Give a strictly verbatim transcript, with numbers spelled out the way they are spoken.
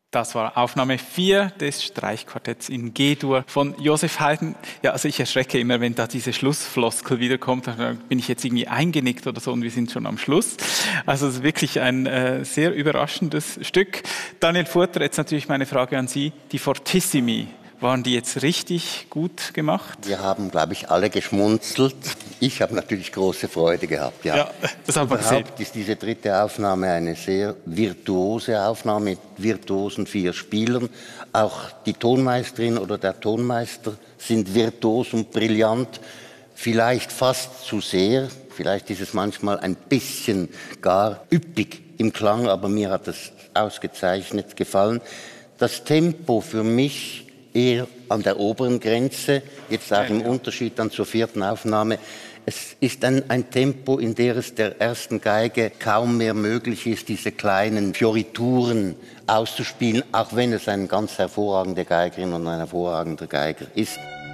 Das war Aufnahme vier des Streichquartetts in G-Dur von Joseph Haydn. Ja, also ich erschrecke immer, wenn da diese Schlussfloskel wiederkommt. Da bin ich jetzt irgendwie eingenickt oder so und wir sind schon am Schluss. Also es ist wirklich ein äh, sehr überraschendes Stück. Daniel Furter, jetzt natürlich meine Frage an Sie. Die Fortissimi, waren die jetzt richtig gut gemacht? Wir haben, glaube ich, alle geschmunzelt. Ich habe natürlich große Freude gehabt. Ja, ja das haben wir gesehen. Überhaupt ist diese dritte Aufnahme eine sehr virtuose Aufnahme mit virtuosen vier Spielern. Auch die Tonmeisterin oder der Tonmeister sind virtuos und brillant. Vielleicht fast zu sehr. Vielleicht ist es manchmal ein bisschen gar üppig im Klang, aber mir hat es ausgezeichnet gefallen. Das Tempo für mich eher an der oberen Grenze, jetzt auch im Unterschied dann zur vierten Aufnahme. Es ist ein, ein Tempo, in der es der ersten Geige kaum mehr möglich ist, diese kleinen Fiorituren auszuspielen, auch wenn es eine ganz hervorragende Geigerin und ein hervorragender Geiger ist.